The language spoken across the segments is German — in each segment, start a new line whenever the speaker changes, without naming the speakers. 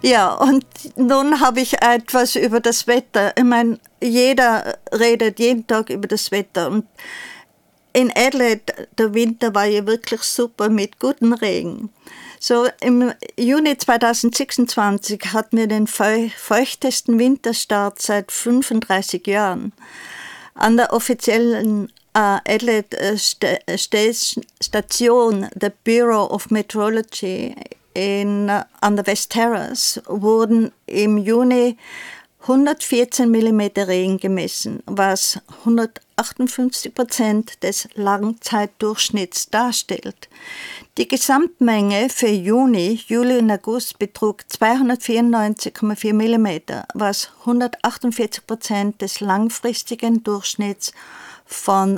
Ja, und nun habe ich etwas über das Wetter. Ich meine, jeder redet jeden Tag über das Wetter. Und in Adelaide, der Winter war ja wirklich super mit gutem Regen. So im Juni 2026 hatten wir den feuchtesten Winterstart seit 35 Jahren. An der offiziellen Adelaide Station der Bureau of Meteorology an der West Terrace wurden im Juni 114 mm Regen gemessen, was 158% des Langzeitdurchschnitts darstellt. Die Gesamtmenge für Juni, Juli und August betrug 294,4 mm, was 148% des langfristigen Durchschnitts von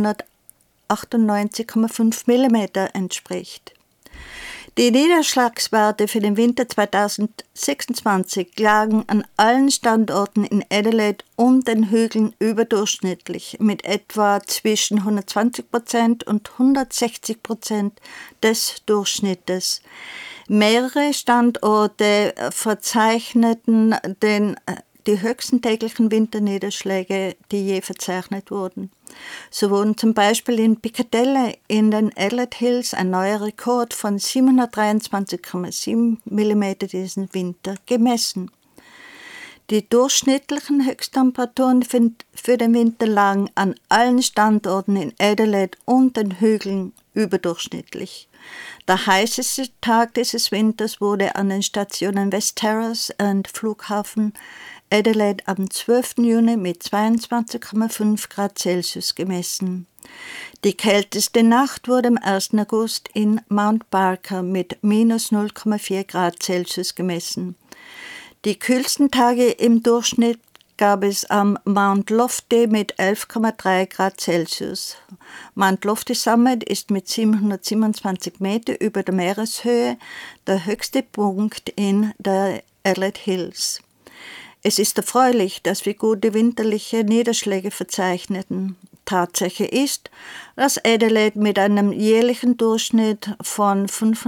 198,5 mm entspricht. Die Niederschlagswerte für den Winter 2026 lagen an allen Standorten in Adelaide und den Hügeln überdurchschnittlich mit etwa zwischen 120% und 160% des Durchschnittes. Mehrere Standorte verzeichneten die höchsten täglichen Winterniederschläge, die je verzeichnet wurden. So wurden zum Beispiel in Piccadilly in den Adelaide Hills ein neuer Rekord von 723,7 mm diesen Winter gemessen. Die durchschnittlichen Höchsttemperaturen für den Winter lagen an allen Standorten in Adelaide und den Hügeln überdurchschnittlich. Der heißeste Tag dieses Winters wurde an den Stationen West Terrace und Flughafen Adelaide am 12. Juni mit 22,5 Grad Celsius gemessen. Die kälteste Nacht wurde am 1. August in Mount Barker mit minus 0,4 Grad Celsius gemessen. Die kühlsten Tage im Durchschnitt gab es am Mount Lofty mit 11,3 Grad Celsius. Mount Lofty Summit ist mit 727 Meter über der Meereshöhe der höchste Punkt in der Adelaide Hills. Es ist erfreulich, dass wir gute winterliche Niederschläge verzeichneten. Tatsache ist, dass Adelaide mit einem jährlichen Durchschnitt von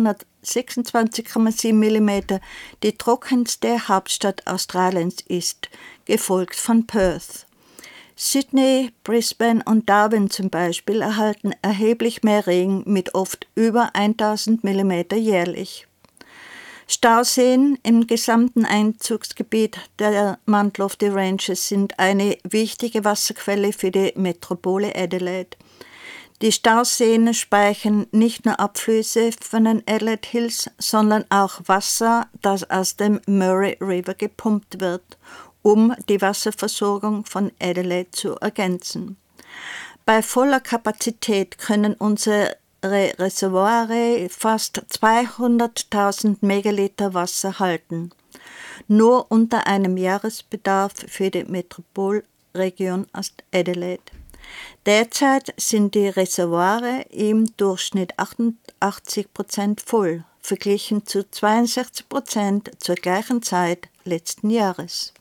526,7 mm die trockenste Hauptstadt Australiens ist, gefolgt von Perth. Sydney, Brisbane und Darwin zum Beispiel erhalten erheblich mehr Regen mit oft über 1000 mm jährlich. Stauseen im gesamten Einzugsgebiet der Mount Lofty Ranges sind eine wichtige Wasserquelle für die Metropole Adelaide. Die Stauseen speichern nicht nur Abflüsse von den Adelaide Hills, sondern auch Wasser, das aus dem Murray River gepumpt wird, um die Wasserversorgung von Adelaide zu ergänzen. Bei voller Kapazität können unsere Reservoire fast 200.000 Megaliter Wasser halten, nur unter einem Jahresbedarf für die Metropolregion Adelaide. Derzeit sind die Reservoire im Durchschnitt 88% voll, verglichen zu 62% zur gleichen Zeit letzten Jahres.